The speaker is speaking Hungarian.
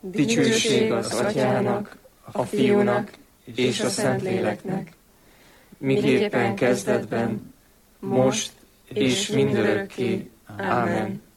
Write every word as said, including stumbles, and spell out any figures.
Dicsőség az Atyának, a Fiúnak és a Szentléleknek, miképpen kezdetben, most és mindörökké. Ámen.